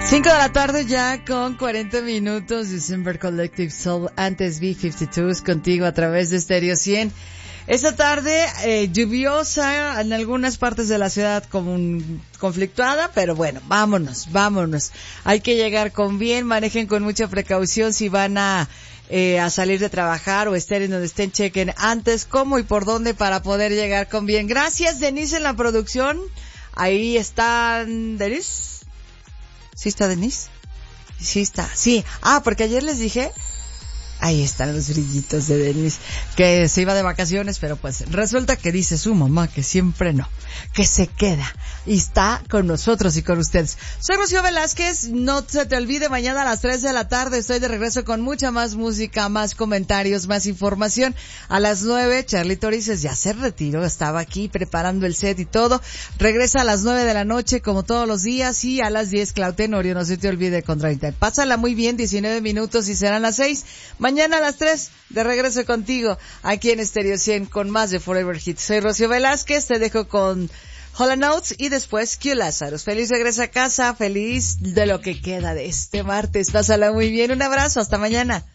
5 de la tarde ya con 40 minutos. December Collective Soul, antes B-52s contigo a través de Stereo 100. Esta tarde lluviosa en algunas partes de la ciudad, como conflictuada, pero bueno, vámonos. Hay que llegar con bien, manejen con mucha precaución si van a salir de trabajar o estén en donde estén, chequen antes cómo y por dónde para poder llegar con bien. Gracias, Denise, en la producción. Ahí están, Denise. ¿Sí está Denise? Sí está, sí. Porque ayer les dije, ahí están los brillitos de Denise, que se iba de vacaciones, pero pues resulta que dice su mamá que siempre no, que se queda y está con nosotros y con ustedes. Soy Rocío Velázquez, no se te olvide, mañana a las 3 de la tarde estoy de regreso con mucha más música, más comentarios, más información. A las 9, Charly Torices ya se retiró, estaba aquí preparando el set y todo. Regresa a las 9 de la noche como todos los días, y a las 10 Clau Tenorio, no se te olvide, con 30. Pásala muy bien, 19 minutos y serán las 6. Mañana a las 3, de regreso contigo, aquí en Stereo 100 con más de Forever Hits. Soy Rocío Velázquez, te dejo con Hall & Oates y después Q Lazarus. Feliz regreso a casa, feliz de lo que queda de este martes. Pásala muy bien, un abrazo, hasta mañana.